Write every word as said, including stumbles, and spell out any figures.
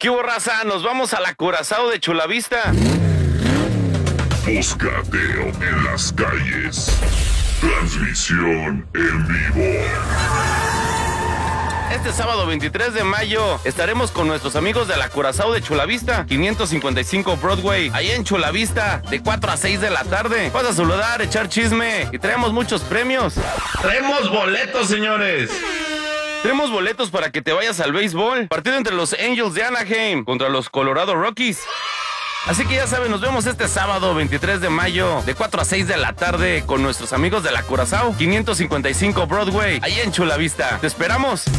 ¿Qué hubo, raza? Nos vamos a la Curazao de Chulavista. Moscateo en las calles. Transmisión en vivo. Este sábado veintitrés de mayo estaremos con nuestros amigos de la Curazao de Chulavista, quinientos cincuenta y cinco Broadway, ahí en Chulavista, de cuatro a seis de la tarde. Vas a saludar, echar chisme y traemos muchos premios. ¡Traemos boletos, señores! Tenemos boletos para que te vayas al béisbol. Partido entre los Angels de Anaheim contra los Colorado Rockies. Así que ya saben, nos vemos este sábado veintitrés de mayo de cuatro a seis de la tarde con nuestros amigos de la Curazao, quinientos cincuenta y cinco Broadway, ahí en Chulavista. ¡Te esperamos!